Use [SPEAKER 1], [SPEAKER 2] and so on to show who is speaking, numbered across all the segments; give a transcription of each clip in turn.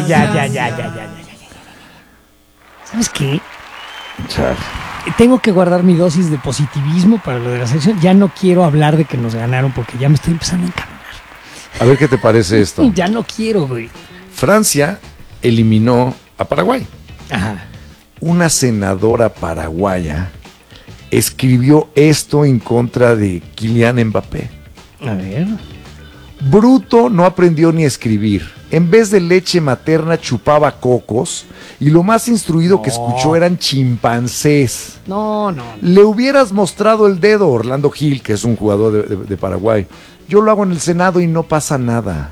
[SPEAKER 1] ya. ¿Sabes qué? Tengo que guardar mi dosis de positivismo para lo de la selección. Ya no quiero hablar de que nos ganaron porque ya me estoy empezando a encaminar.
[SPEAKER 2] A ver qué te parece esto.
[SPEAKER 1] Ya no quiero, güey.
[SPEAKER 2] Francia eliminó a Paraguay.
[SPEAKER 1] Ajá.
[SPEAKER 2] Una senadora paraguaya escribió esto en contra de Kylian Mbappé.
[SPEAKER 1] A ver.
[SPEAKER 2] Bruto no aprendió ni a escribir. En vez de leche materna chupaba cocos y lo más instruido que escuchó eran chimpancés.
[SPEAKER 1] No.
[SPEAKER 2] Le hubieras mostrado el dedo, Orlando Gil, que es un jugador de Paraguay. Yo lo hago en el Senado y no pasa nada.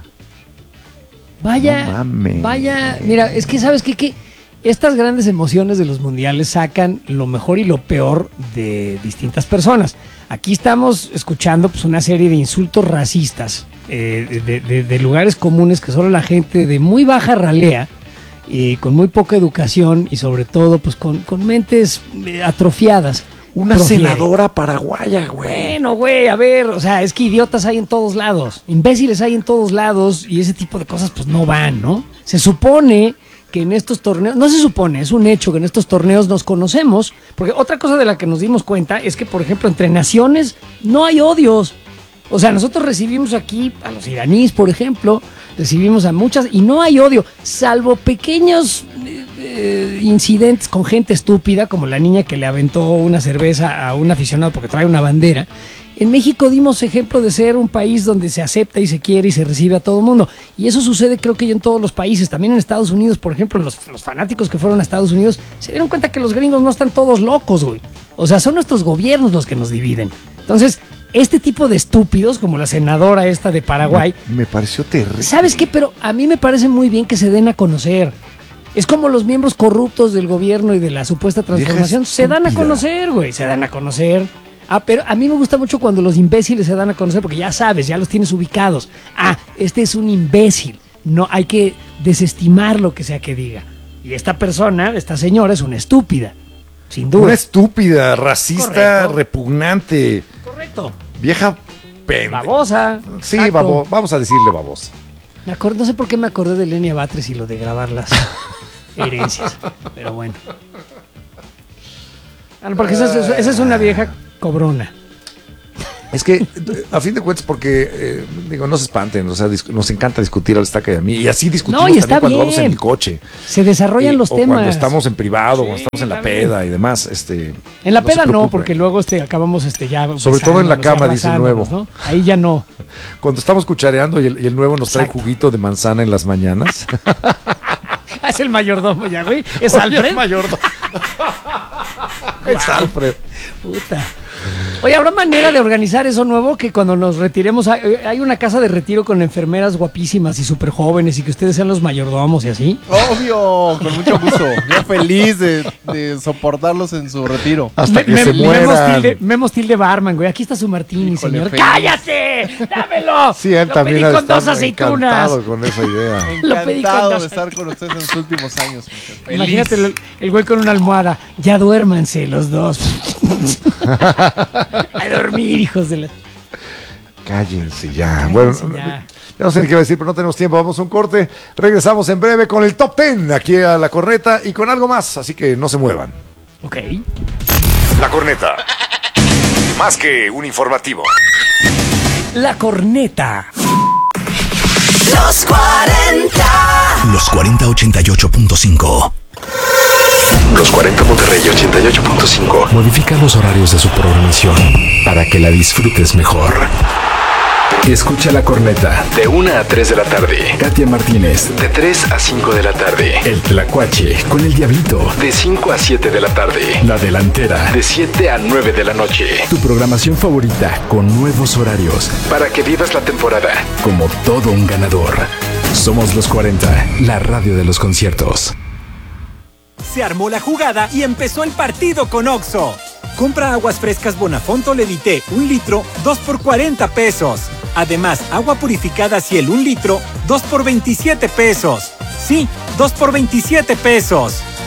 [SPEAKER 1] Vaya,
[SPEAKER 2] No mames.
[SPEAKER 1] vaya. Mira, es que ¿sabes qué? Que estas grandes emociones de los mundiales sacan lo mejor y lo peor de distintas personas. Aquí estamos escuchando pues una serie de insultos racistas de lugares comunes que solo la gente de muy baja ralea y con muy poca educación y sobre todo pues con mentes atrofiadas.
[SPEAKER 2] Una senadora paraguaya, güey.
[SPEAKER 1] Bueno, güey, a ver, o sea, es que idiotas hay en todos lados, imbéciles hay en todos lados y ese tipo de cosas pues no van, ¿no? Se supone que en estos torneos, no se supone, es un hecho que en estos torneos nos conocemos, porque otra cosa de la que nos dimos cuenta es que, por ejemplo, entre naciones no hay odios. O sea, nosotros recibimos aquí a los iraníes, por ejemplo, recibimos a muchas y no hay odio, salvo pequeños incidentes con gente estúpida, como la niña que le aventó una cerveza a un aficionado porque trae una bandera. En México dimos ejemplo de ser un país donde se acepta y se quiere y se recibe a todo el mundo. Y eso sucede creo que en todos los países. También en Estados Unidos, por ejemplo, los fanáticos que fueron a Estados Unidos se dieron cuenta que los gringos no están todos locos, güey. O sea, son nuestros gobiernos los que nos dividen. Entonces, este tipo de estúpidos, como la senadora esta de Paraguay...
[SPEAKER 2] Me pareció terrible.
[SPEAKER 1] ¿Sabes qué? Pero a mí me parece muy bien que se den a conocer. Es como los miembros corruptos del gobierno y de la supuesta transformación. Se dan a conocer, güey. Se dan a conocer. Pero a mí me gusta mucho cuando los imbéciles se dan a conocer porque ya sabes, ya los tienes ubicados. Este es un imbécil. No hay que desestimar lo que sea que diga. Y esta persona, esta señora, es una estúpida. Sin duda.
[SPEAKER 2] Una estúpida, racista,
[SPEAKER 1] Correcto.
[SPEAKER 2] repugnante.
[SPEAKER 1] Correcto.
[SPEAKER 2] Vieja pendeja.
[SPEAKER 1] Babosa.
[SPEAKER 2] Sí,
[SPEAKER 1] Exacto.
[SPEAKER 2] vamos a decirle babosa.
[SPEAKER 1] No sé por qué me acordé de Lenia Batres y lo de grabar las herencias. Pero bueno. Porque esa es una vieja cobrona.
[SPEAKER 2] Es que, a fin de cuentas, porque, no se espanten, o sea, nos encanta discutir al Estaca y a mí, y así discutimos
[SPEAKER 1] y
[SPEAKER 2] también cuando vamos en el coche.
[SPEAKER 1] Se desarrollan los
[SPEAKER 2] o
[SPEAKER 1] temas.
[SPEAKER 2] cuando estamos en privado, cuando estamos en la
[SPEAKER 1] está bien.
[SPEAKER 2] peda y demás.
[SPEAKER 1] En la
[SPEAKER 2] no se
[SPEAKER 1] peda no,
[SPEAKER 2] preocupen.
[SPEAKER 1] porque luego acabamos ya...
[SPEAKER 2] Sobre todo en la cama, dice el nuevo.
[SPEAKER 1] ¿no? Ahí ya no.
[SPEAKER 2] Cuando estamos cuchareando y el nuevo nos trae
[SPEAKER 1] Exacto.
[SPEAKER 2] juguito de manzana en las mañanas.
[SPEAKER 1] Es el mayordomo ya, güey. Es Alfred.
[SPEAKER 2] El mayordomo. Es Alfred.
[SPEAKER 1] Puta. Oye, ¿habrá manera de organizar eso nuevo? Que cuando nos retiremos, hay una casa de retiro con enfermeras guapísimas y súper jóvenes y que ustedes sean los mayordomos y así.
[SPEAKER 3] Obvio, con mucho gusto. Yo feliz de soportarlos en su retiro.
[SPEAKER 2] Hasta que se mueran.
[SPEAKER 1] Memo Tilde Barman, güey. Aquí está su martini,
[SPEAKER 3] Híjole,
[SPEAKER 1] señor.
[SPEAKER 3] feliz.
[SPEAKER 1] ¡Cállate! ¡Dámelo!
[SPEAKER 2] Sí, él
[SPEAKER 1] Lo
[SPEAKER 2] también
[SPEAKER 1] pedí
[SPEAKER 2] ha de
[SPEAKER 1] con dos
[SPEAKER 2] estar
[SPEAKER 1] aceitunas.
[SPEAKER 2] encantado con esa idea.
[SPEAKER 1] Lo pedí con
[SPEAKER 3] Encantado
[SPEAKER 1] dos.
[SPEAKER 3] de estar con ustedes en los últimos años. Feliz.
[SPEAKER 1] Imagínate el güey con una almohada. Ya duérmanse los dos. A dormir, hijos de la...
[SPEAKER 2] Cállense ya. Bueno,
[SPEAKER 1] ya.
[SPEAKER 2] ya no sé ni qué decir, pero no tenemos tiempo. Vamos a un corte. Regresamos en breve con el Top 10 aquí a La Corneta y con algo más, así que no se muevan.
[SPEAKER 1] Ok.
[SPEAKER 4] La Corneta. Más que un informativo.
[SPEAKER 1] La Corneta.
[SPEAKER 5] Los 40.
[SPEAKER 6] Los 4088.5.
[SPEAKER 4] Los 40 Monterrey 88.5.
[SPEAKER 6] Modifica los horarios de su programación para que la disfrutes mejor. Escucha La Corneta.
[SPEAKER 4] De 1 a 3 de la tarde.
[SPEAKER 6] Katia Martínez.
[SPEAKER 4] De 3 a 5 de la tarde.
[SPEAKER 6] El Tlacuache con el Diablito.
[SPEAKER 4] De 5 a 7 de la tarde.
[SPEAKER 6] La Delantera.
[SPEAKER 4] De 7 a 9 de la noche.
[SPEAKER 6] Tu programación favorita con nuevos horarios.
[SPEAKER 4] Para que vivas la temporada.
[SPEAKER 6] Como todo un ganador. Somos los 40, la radio de los conciertos.
[SPEAKER 7] Se armó la jugada y empezó el partido con Oxxo. Compra aguas frescas Bonafonto Levité 1 litro, 2 por 40 pesos. Además, agua purificada Ciel 1 litro, 2 por 27 pesos. Sí, 2 por 27 pesos.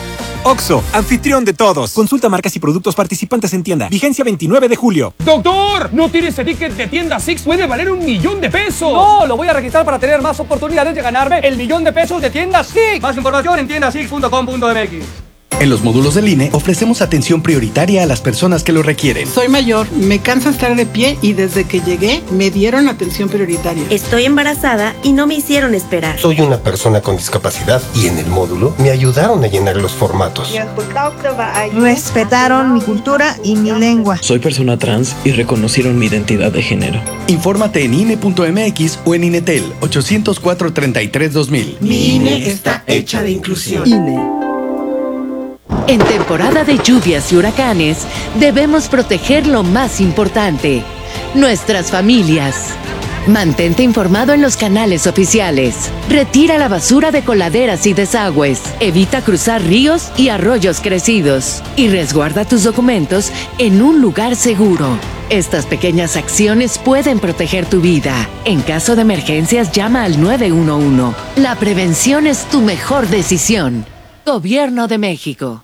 [SPEAKER 7] Oxxo, anfitrión de todos. Consulta marcas y productos participantes en tienda. Vigencia 29 de julio.
[SPEAKER 8] ¡Doctor! ¿No tienes ese ticket de tienda Six? ¡Puede valer $1,000,000!
[SPEAKER 9] No, lo voy a registrar para tener más oportunidades de ganarme el $1,000,000 de tienda Six. Más información en tiendasix.com.mx.
[SPEAKER 10] En los módulos del INE ofrecemos atención prioritaria a las personas que lo requieren.
[SPEAKER 11] Soy mayor, me cansa estar de pie y desde que llegué me dieron atención prioritaria.
[SPEAKER 12] Estoy embarazada y no me hicieron esperar.
[SPEAKER 13] Soy una persona con discapacidad y en el módulo me ayudaron a llenar los formatos.
[SPEAKER 14] Respetaron mi cultura y mi lengua.
[SPEAKER 15] Soy persona trans y reconocieron mi identidad de género.
[SPEAKER 10] Infórmate en INE.mx o en INETEL 804-33-2000.
[SPEAKER 11] Mi INE está hecha de inclusión.
[SPEAKER 14] INE.
[SPEAKER 16] En temporada de lluvias y huracanes, debemos proteger lo más importante, nuestras familias. Mantente informado en los canales oficiales. Retira la basura de coladeras y desagües. Evita cruzar ríos y arroyos crecidos. Y resguarda tus documentos en un lugar seguro. Estas pequeñas acciones pueden proteger tu vida. En caso de emergencias, llama al 911. La prevención es tu mejor decisión. Gobierno de México.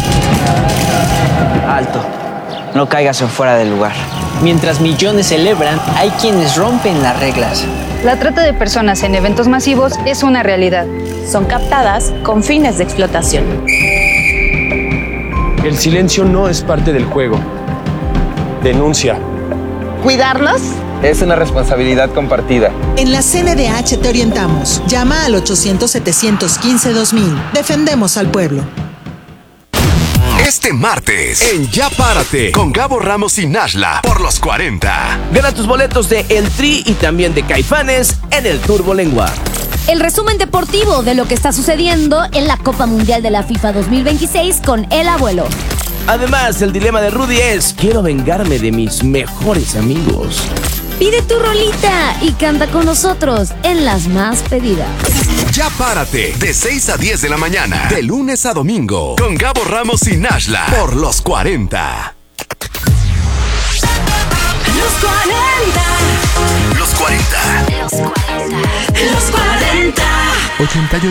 [SPEAKER 17] Alto, no caigas en fuera del lugar. Mientras millones celebran, hay quienes rompen las reglas.
[SPEAKER 18] La trata de personas en eventos masivos es una realidad.
[SPEAKER 12] Son captadas con fines de explotación.
[SPEAKER 15] El silencio no es parte del juego. Denuncia.
[SPEAKER 12] ¿Cuidarlos?
[SPEAKER 3] Es una responsabilidad compartida.
[SPEAKER 14] En la CNDH te orientamos. Llama al 800-715-2000. Defendemos al pueblo.
[SPEAKER 19] Este martes, en Ya Párate, con Gabo Ramos y Nashla, por los 40.
[SPEAKER 20] Gana tus boletos de El Tri y también de Caifanes en el Turbo Lengua.
[SPEAKER 21] El resumen deportivo de lo que está sucediendo en la Copa Mundial de la FIFA 2026 con El Abuelo.
[SPEAKER 20] Además, el dilema de Rudy es: quiero vengarme de mis mejores amigos.
[SPEAKER 21] Pide tu rolita y canta con nosotros en las más pedidas.
[SPEAKER 19] Ya Párate, de 6 a 10 de la mañana, de lunes a domingo, con Gabo Ramos y Nashla, por los 40.
[SPEAKER 5] Los 40.
[SPEAKER 19] Los 40.
[SPEAKER 5] Los 40. Los 40.
[SPEAKER 6] 88.